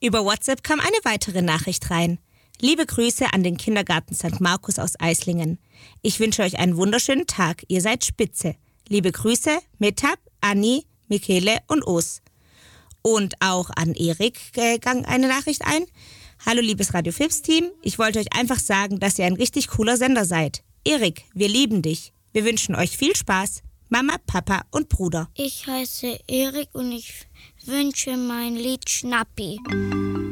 Über WhatsApp kam eine weitere Nachricht rein. Liebe Grüße an den Kindergarten St. Markus aus Eislingen. Ich wünsche euch einen wunderschönen Tag. Ihr seid spitze. Liebe Grüße, Metab, Anni, Michele und Os. Und auch an Erik ging eine Nachricht ein. Hallo liebes Radio Fips Team, ich wollte euch einfach sagen, dass ihr ein richtig cooler Sender seid. Erik, wir lieben dich. Wir wünschen euch viel Spaß. Mama, Papa und Bruder. Ich heiße Erik und ich wünsche mein Lied Schnappi.